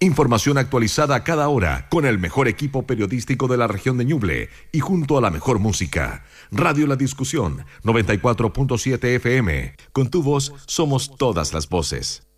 Información actualizada a cada hora con el mejor equipo periodístico de la región de Ñuble y junto a la mejor música. Radio La Discusión, 94.7 FM. Con tu voz somos todas las voces.